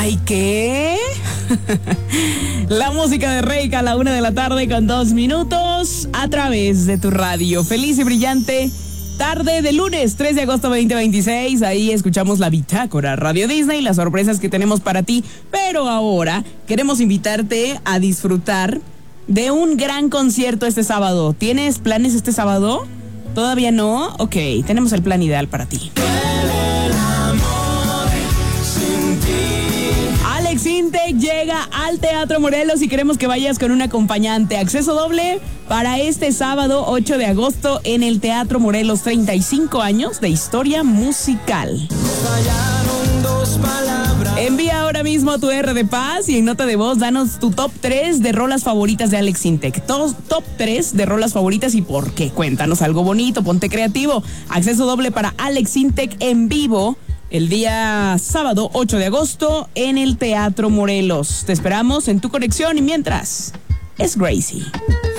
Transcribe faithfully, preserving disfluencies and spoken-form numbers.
Ay, ¿qué? La música de Reika a la una de la tarde con dos minutos a través de tu radio. Feliz y brillante tarde de lunes, tres de agosto veinte veintiséis. Ahí escuchamos la bitácora Radio Disney, las sorpresas que tenemos para ti. Pero ahora queremos invitarte a disfrutar de un gran concierto este sábado. ¿Tienes planes este sábado? ¿Todavía no? Ok, tenemos el plan ideal para ti. Alex Intec llega al Teatro Morelos y queremos que vayas con un acompañante. Acceso doble para este sábado ocho de agosto en el Teatro Morelos. treinta y cinco años de historia musical. Envía ahora mismo tu R de Paz y en nota de voz danos tu top tres de rolas favoritas de Alex Intec. Top, top tres de rolas favoritas y por qué. Cuéntanos algo bonito, ponte creativo. Acceso doble para Alex Intec en vivo el día sábado ocho de agosto en el Teatro Morelos. Te esperamos en tu conexión y mientras es Gracie.